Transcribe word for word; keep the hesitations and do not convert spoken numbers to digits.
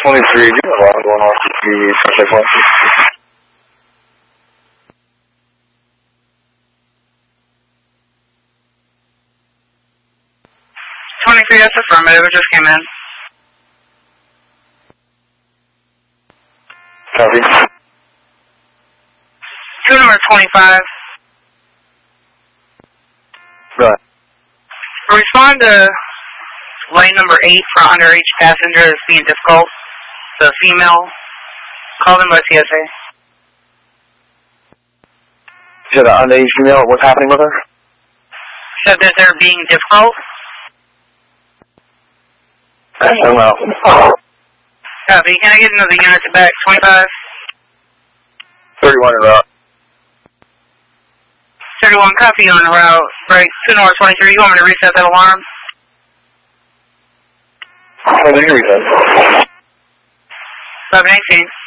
twenty-three, you have alarm going off the suspect one. twenty-three, that's affirmative. It just came in. Copy. Two number twenty-five. Right. Respond to lane number eight for underage passenger that's being difficult. The female. Call them by T S A. You said an underage female, what's happening with her? Said that they're being difficult. That's so well. Copy. Can I get another unit to back? twenty-five? thirty-one in route. thirty-one, copy on the route. Break. two number twenty-three, you want me to reset that alarm? I think we reset. seven eighteen.